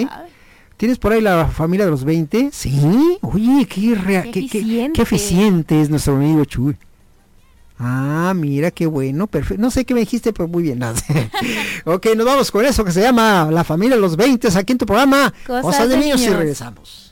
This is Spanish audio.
20? ¿Tienes por ahí la familia de los 20? Sí. Oye, qué eficiente es nuestro amigo Chuy. Ah, mira, qué bueno, perfecto. No sé qué me dijiste, pero muy bien. Ok, nos vamos con eso que se llama La familia de los 20 aquí en tu programa Cosas de Niños y regresamos.